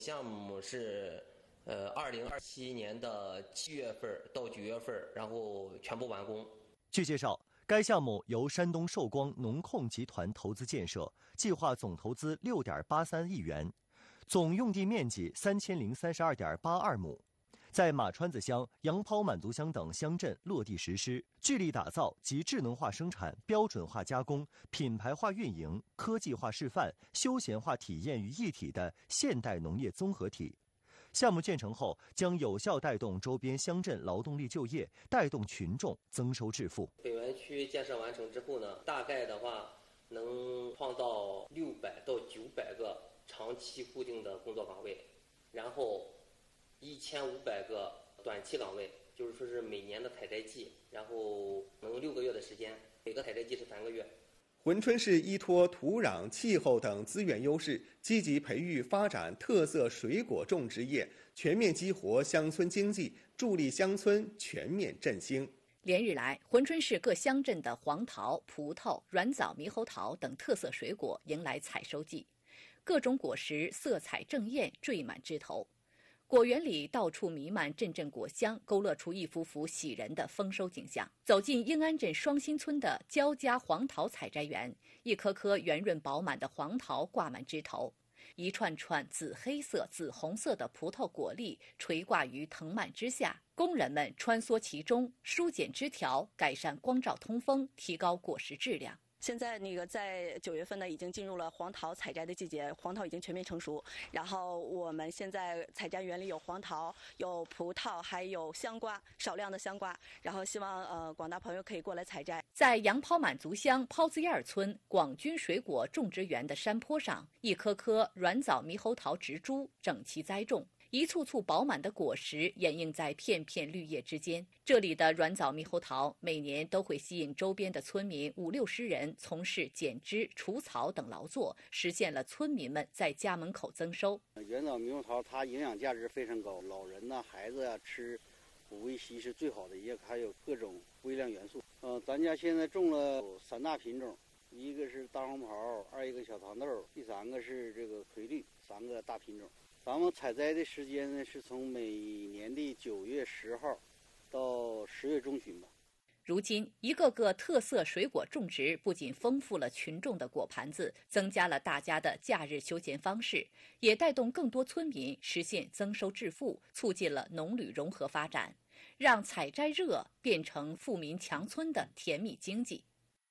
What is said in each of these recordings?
项目是2027年的7月份到9月份，然后全部完工。 据介绍，该项目由山东寿光农控集团投资建设，计划总投资6.83亿元，总用地面积3032.82亩。在马川子乡、杨抛满族乡等乡镇落地实施，致力打造集智能化生产、标准化加工、品牌化运营、科技化示范、休闲化体验于一体的现代农业综合体。项目建成后，将有效带动周边乡镇劳动力就业，带动群众增收致富。 北园区建设完成之后呢，大概的话能创造600到900个长期固定的工作岗位，然后1500个短期岗位，就是说是每年的采摘季，然后能6个月的时间，每个采摘季是3个月。 珲春市依托土壤、气候等资源优势，积极培育发展特色水果种植业，全面激活乡村经济，助力乡村全面振兴。 连日来，珲春市各乡镇的黄桃、葡萄、软枣、猕猴桃等特色水果迎来采收季，各种果实色彩正艳，缀满枝头。果园里到处弥漫阵阵果香，勾勒出一幅幅喜人的丰收景象。走进英安镇双新村的焦家黄桃采摘园，一颗颗圆润饱满的黄桃挂满枝头，一串串紫黑色、紫红色的葡萄果粒垂挂于藤蔓之下，工人们穿梭其中，疏剪枝条，改善光照通风，提高果实质量。 现在在9月份呢，已经进入了黄桃采摘的季节，黄桃已经全面成熟。然后我们现在采摘园里有黄桃、有葡萄，还有香瓜，少量的香瓜。然后希望广大朋友可以过来采摘。 在杨抛满族乡抛子堰村广军水果种植园的山坡上，一颗颗软枣猕猴桃植株整齐栽种。一簇簇饱满的果实掩映在片片绿叶之间。这里的软枣猕猴桃每年都会吸引周边的村民50-60人从事剪枝、除草等劳作，实现了村民们在家门口增收。 软枣猕猴桃它营养价值非常高，老人呐、孩子呀吃补维 C 是最好的，也还有各种微量元素。咱家现在种了3大品种，一个是大红袍，二一个小糖豆，第3个是这个葵绿，3个大品种。咱们采摘的时间呢，是从每年的9月10号到10月中旬吧。 如今，一个个特色水果种植不仅丰富了群众的果盘子，增加了大家的假日休闲方式，也带动更多村民实现增收致富，促进了农旅融合发展，让采摘热变成富民强村的甜蜜经济。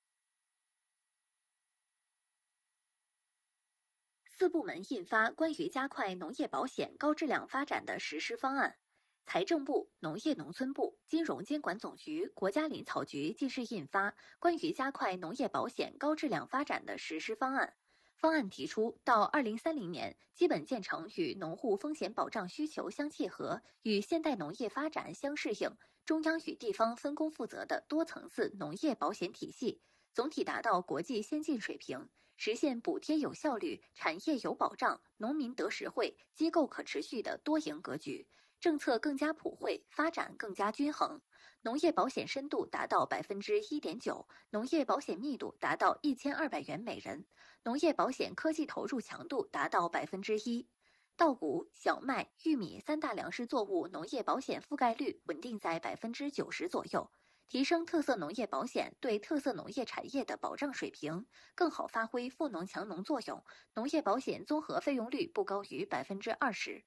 4部门印发关于加快农业保险高质量发展的实施方案，财政部、农业农村部、金融监管总局、国家林草局近日印发关于加快农业保险高质量发展的实施方案。方案提出，到2030年，基本建成与农户风险保障需求相契合、与现代农业发展相适应、中央与地方分工负责的多层次农业保险体系，总体达到国际先进水平，实现补贴有效率、产业有保障、农民得实惠、机构可持续的多赢格局，政策更加普惠，发展更加均衡，农业保险深度达到1.9%，农业保险密度达到1200元每人，农业保险科技投入强度达到1%。稻谷、小麦、玉米3大粮食作物农业保险覆盖率稳定在90%左右。提升特色农业保险对特色农业产业的保障水平，更好发挥富农强农作用。农业保险综合费用率不高于20%。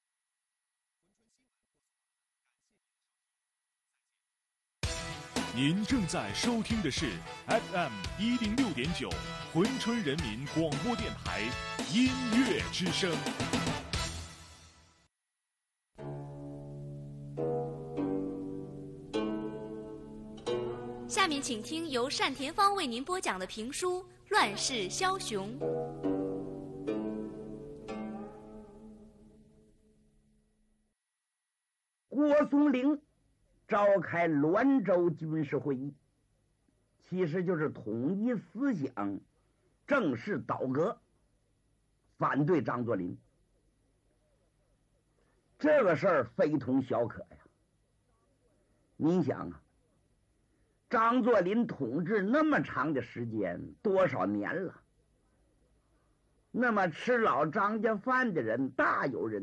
您正在收听的是 FM 106.9珲春人民广播电台音乐之声。 下面请听由单田芳为您播讲的评书《乱世枭雄》。 郭松龄召开滦州军事会议，其实就是统一思想，正式倒戈，反对张作霖。这个事儿非同小可呀！您想啊，张作霖统治那么长的时间，多少年了？那么吃老张家饭的人大有人